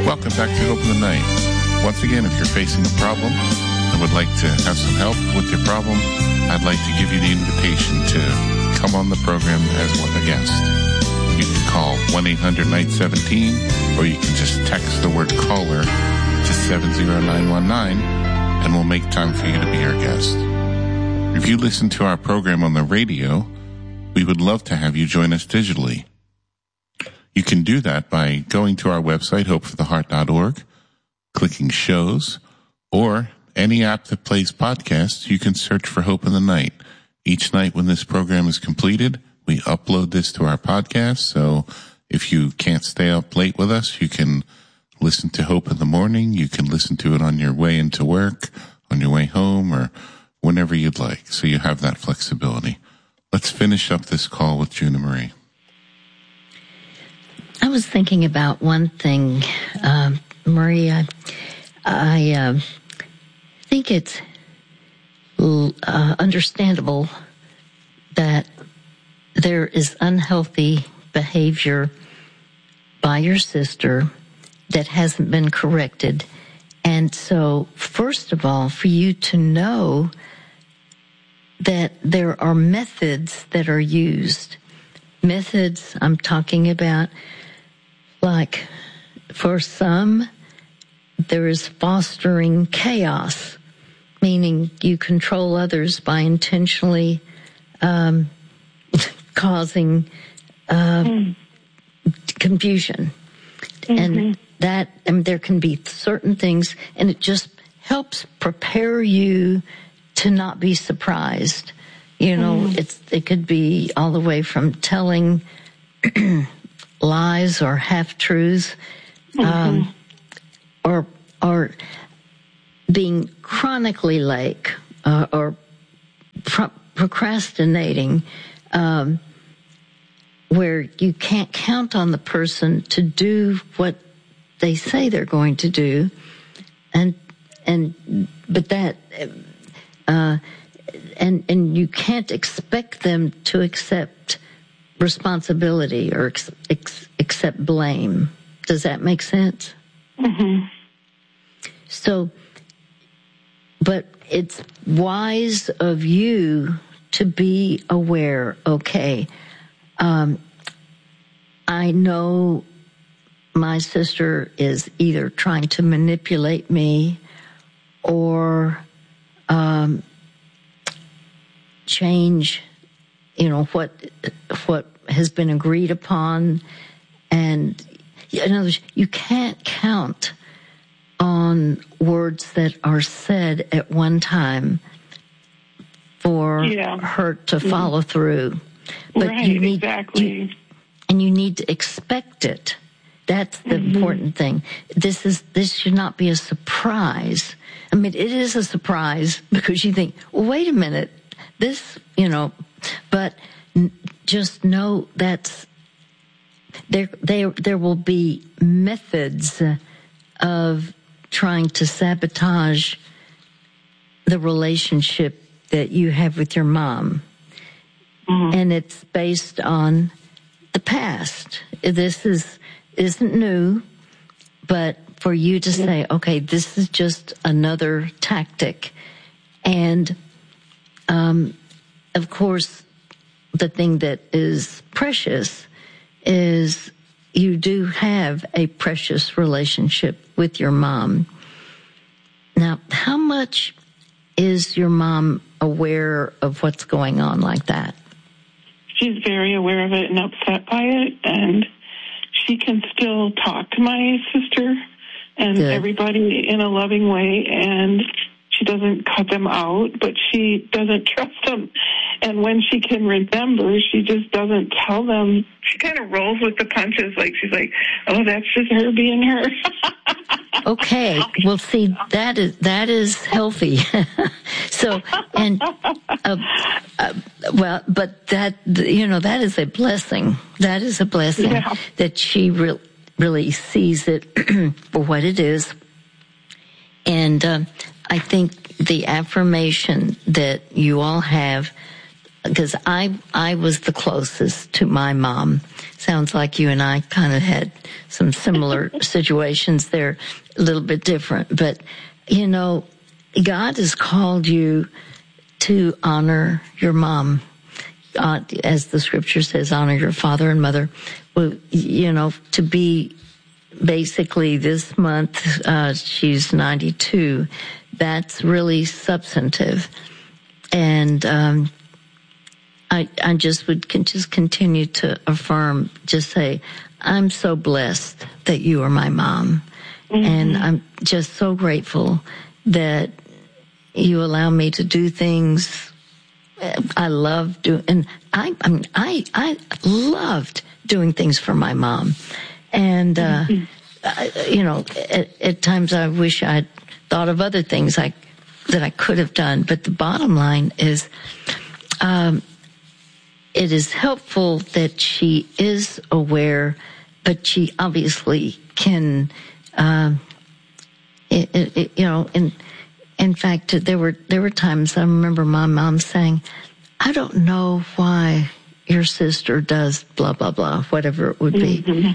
Welcome back to Hope in the Night. Once again, if you're facing a problem and would like to have some help with your problem, I'd like to give you the invitation to come on the program as a guest. You can call 1-800-NIGHT-17, or you can just text the word caller to 70919, and we'll make time for you to be our guest. If you listen to our program on the radio, we would love to have you join us digitally. You can do that by going to our website, hopefortheheart.org, clicking shows, or any app that plays podcasts. You can search for Hope in the Night. Each night when this program is completed, we upload this to our podcast. So if you can't stay up late with us, you can listen to Hope in the morning. You can listen to it on your way into work, on your way home, or whenever you'd like. So you have that flexibility. Let's finish up this call with Juna Marie. I was thinking about one thing, Maria. I think it's understandable that there is unhealthy behavior by your sister that hasn't been corrected. And so, first of all, for you to know that there are methods that are used. Methods I'm talking about, like for some, there is fostering chaos, meaning you control others by intentionally causing confusion. And that, there can be certain things, and it just helps prepare you to not be surprised. You know, it could be all the way from telling lies or half-truths, or being chronically late, or procrastinating, where you can't count on the person to do what they say they're going to do, but you can't expect them to accept responsibility or accept blame. Does that make sense? So, but it's wise of you to be aware, okay, I know my sister is either trying to manipulate me or change, what has been agreed upon. And in other words, you can't count on words that are said at one time for her to follow through. But right, you need, exactly. And you need to expect it. That's the important thing. This should not be a surprise. I mean, it is a surprise because you think, well, wait a minute, this, but just know that's, there will be methods of trying to sabotage the relationship that you have with your mom. And it's based on the past. This isn't new, but for you to say, okay, this is just another tactic. And, of course, the thing that is precious is you do have a precious relationship with your mom. Now, how much is your mom aware of what's going on like that? She's very aware of it and upset by it, and she can still talk to my sister and everybody in a loving way, and she doesn't cut them out, but she doesn't trust them. And when she can remember, she just doesn't tell them. She kind of rolls with the punches, like she's like, oh, that's just her being her. Okay, well, see, that is healthy. So, and well, but that that is a blessing. That is a blessing that she really sees it for what it is. And I think the affirmation that you all have because I was the closest to my mom. Sounds like you and I kind of had some similar situations there, a little bit different. But, you know, God has called you to honor your mom. As the scripture says, honor your father and mother. Well, you know, to be basically this month, she's 92. That's really substantive. And I just would just continue to affirm, just say, I'm so blessed that you are my mom. Mm-hmm. And I'm just so grateful that you allow me to do things I love doing. And I loved doing things for my mom. And, you know, at times I wish I'd thought of other things that I could have done. But the bottom line is, it is helpful that she is aware, but she obviously can, you know, in fact, there were times I remember my mom saying, I don't know why your sister does blah, blah, blah, whatever it would be. Mm-hmm.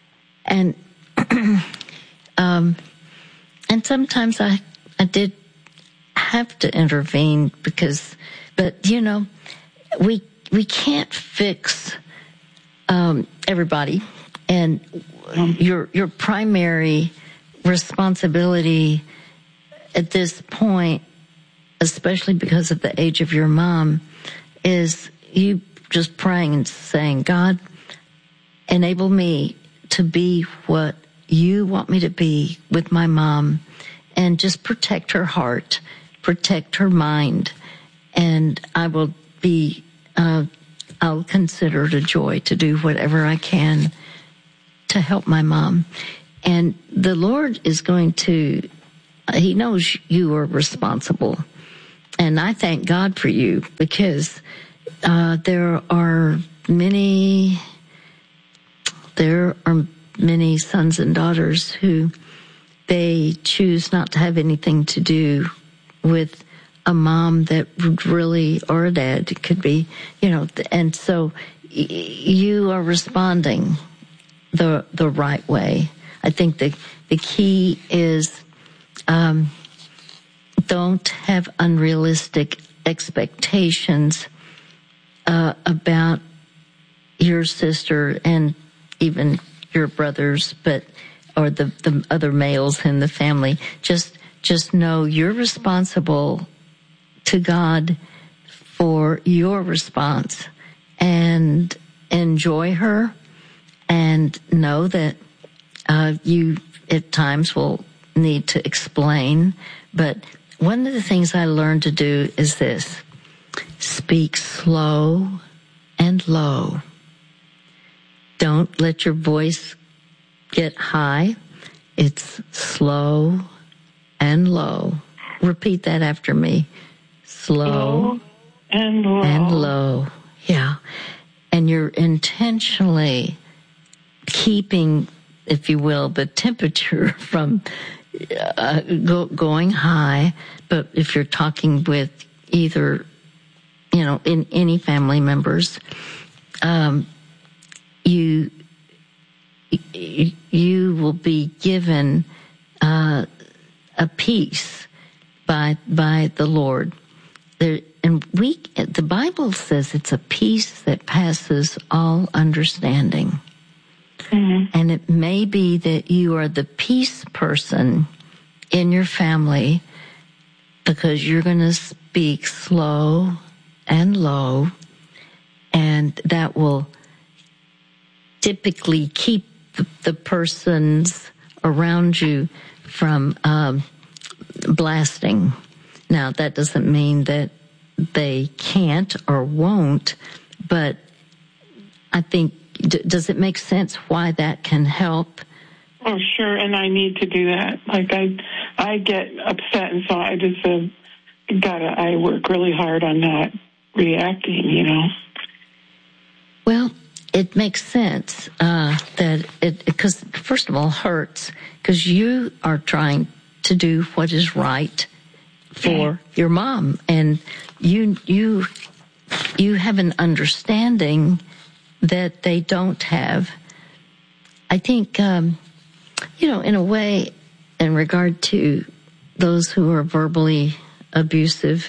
And sometimes I did have to intervene but you know, we can't fix, everybody. And your primary responsibility at this point, especially because of the age of your mom, is you just praying and saying, God, enable me to be what you want me to be with my mom, and just protect her heart, protect her mind, and I will be, I'll consider it a joy to do whatever I can to help my mom. And the Lord is going to, He knows you are responsible. And I thank God for you, because there are many sons and daughters who they choose not to have anything to do with a mom that would really, or a dad, it could be, you know, and so you are responding the right way. I think the key is, don't have unrealistic expectations about your sister and even your brothers, or the other males in the family. Just know you're responsible to God for your response, and enjoy her, and know that you at times will need to explain. But one of the things I learned to do is this: speak slow and low. Don't let your voice get high. It's slow and low. Repeat that after me. Slow and low. And low. Yeah. And you're intentionally keeping, if you will, the temperature from going high. But if you're talking with either, you know, in any family members, you will be given a peace by the Lord. The Bible says it's a peace that passes all understanding. Mm-hmm. And it may be that you are the peace person in your family, because you're going to speak slow and low, and that will typically keep the persons around you from blasting. Now, that doesn't mean that they can't or won't, but I think, does it make sense why that can help? Oh, sure, and I need to do that. Like, I get upset, and so I just I work really hard on not reacting, you know. Well, it makes sense that because first of all, hurts, because you are trying to do what is right for your mom, and you you have an understanding that they don't have. I think, in a way, in regard to those who are verbally abusive,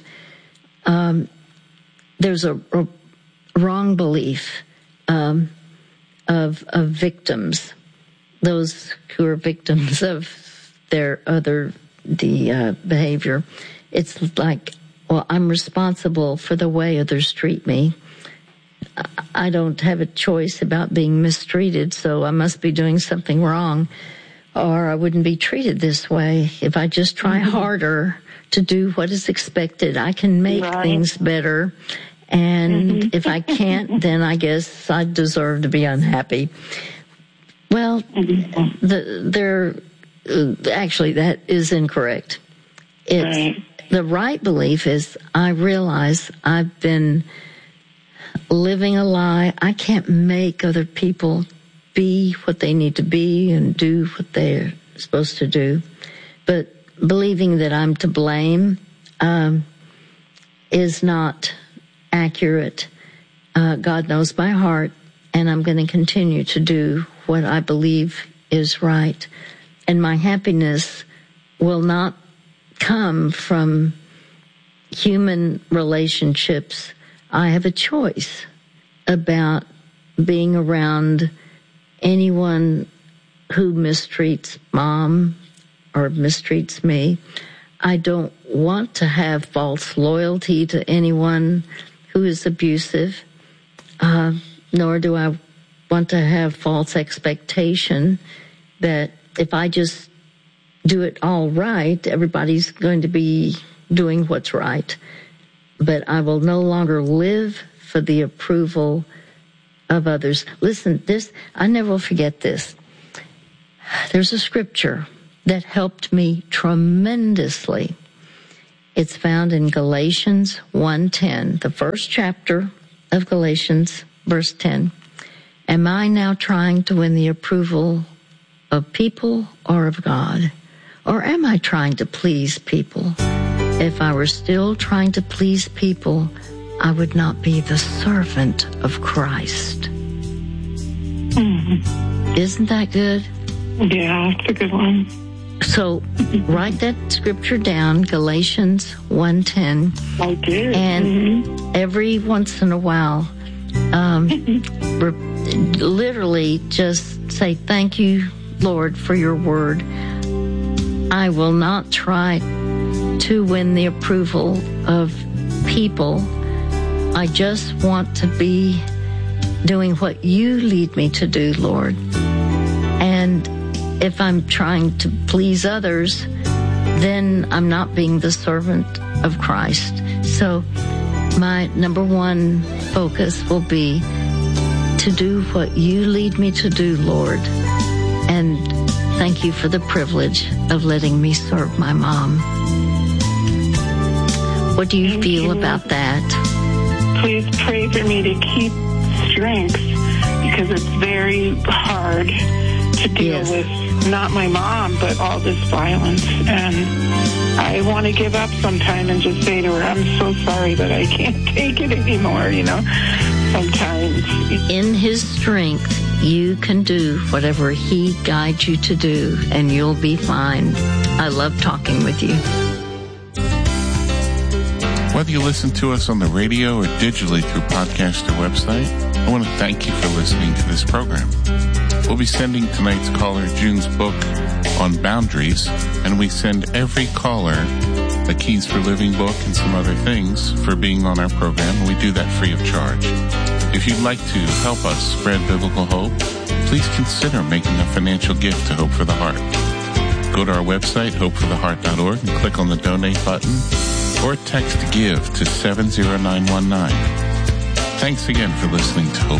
there's a wrong belief of victims, those who are victims of the behavior. It's like, well, I'm responsible for the way others treat me. I don't have a choice about being mistreated, so I must be doing something wrong, or I wouldn't be treated this way. If I just try harder to do what is expected, I can make things better. And if I can't, then I guess I deserve to be unhappy. Well, actually, that is incorrect. The right belief is, I realize I've been living a lie. I can't make other people be what they need to be and do what they're supposed to do. But believing that I'm to blame is not accurate. God knows my heart, and I'm going to continue to do what I believe is right. And my happiness will not come from human relationships. I have a choice about being around anyone who mistreats Mom or mistreats me. I don't want to have false loyalty to anyone who is abusive, nor do I want to have false expectation that if I just do it all right, everybody's going to be doing what's right. But I will no longer live for the approval of others. Listen, I never will forget this. There's a scripture that helped me tremendously. It's found in Galatians 1:10, the first chapter of Galatians, verse 10. Am I now trying to win the approval of people or of God? Or am I trying to please people? If I were still trying to please people, I would not be the servant of Christ. Isn't that good? Yeah, it's a good one. So write that scripture down, Galatians 1:10. I did. And every once in a while, literally just say, thank you, Lord, for your word. I will not try to win the approval of people. I just want to be doing what you lead me to do, Lord. And if I'm trying to please others, then I'm not being the servant of Christ. So my number one focus will be to do what you lead me to do, Lord. And thank you for the privilege of letting me serve my mom. What do you feel about that? Please pray for me to keep strength, because it's very hard to deal with not my mom, but all this violence. And I want to give up sometime and just say to her, I'm so sorry, but I can't take it anymore, sometimes. In his strength, you can do whatever he guides you to do, and you'll be fine. I love talking with you. Whether you listen to us on the radio or digitally through podcast or website, I want to thank you for listening to this program. We'll be sending tonight's caller June's book on boundaries, and we send every caller a Keys for Living book and some other things for being on our program, and we do that free of charge. If you'd like to help us spread biblical hope, please consider making a financial gift to Hope for the Heart. Go to our website, hopefortheheart.org, and click on the donate button, or text GIVE to 70919. Thanks again for listening to Hope